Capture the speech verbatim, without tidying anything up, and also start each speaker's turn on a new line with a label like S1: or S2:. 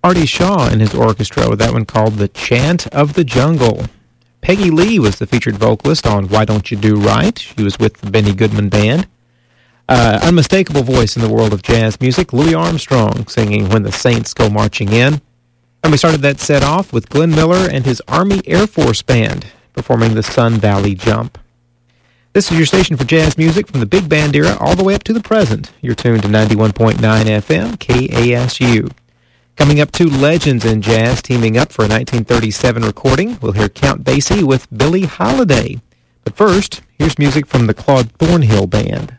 S1: Artie Shaw and his orchestra with that one called The Chant of the Jungle. Peggy Lee was the featured vocalist on Why Don't You Do Right. She was with the Benny Goodman Band. Uh, unmistakable voice in the world of jazz music, Louis Armstrong singing When the Saints Go Marching In. And we started that set off with Glenn Miller and his Army Air Force Band performing the Sun Valley Jump. This is your station for jazz music from the big band era all the way up to the present. You're tuned to ninety-one point nine F M, K A S U. Coming up, two legends in jazz teaming up for a nineteen thirty-seven recording. We'll hear Count Basie with Billie Holiday. But first, here's music from the Claude Thornhill Band.